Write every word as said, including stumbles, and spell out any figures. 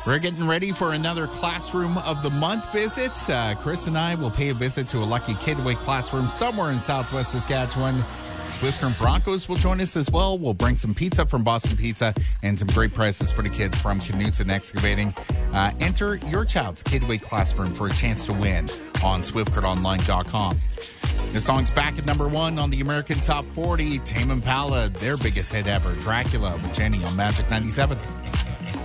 We're getting ready for another Classroom of the Month visit. Uh, Chris and I will pay a visit to a lucky Kidway classroom somewhere in southwest Saskatchewan. Swift Current Broncos will join us as well. We'll bring some pizza from Boston Pizza and some great prizes for the kids from Knutson Excavating. Uh, enter your child's Kidway classroom for a chance to win on swift current online dot com. The song's back at number one on the American Top forty. Tame Impala, their biggest hit ever, Dracula with Jenny on Magic ninety-seven.